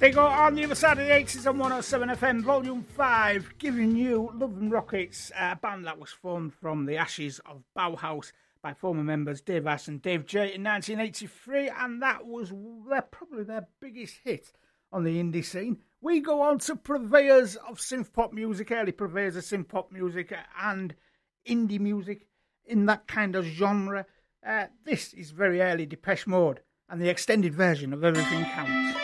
They go on the other side of the 80s on 107 FM, Volume 5, giving you Love and Rockets, a band that was formed from the ashes of Bauhaus by former members Dave Ash and Dave J in 1983, and that was probably their biggest hit on the indie scene. We go on to purveyors of synth-pop music, early purveyors of synth-pop music and indie music in that kind of genre. This is very early Depeche Mode and the extended version of Everything Counts.